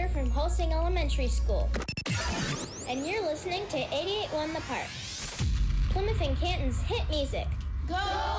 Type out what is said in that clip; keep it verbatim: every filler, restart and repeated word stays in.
Ryder from Helsing Elementary School. And you're listening to eighty-eight point one The Park, Plymouth and Canton's hit music. Go!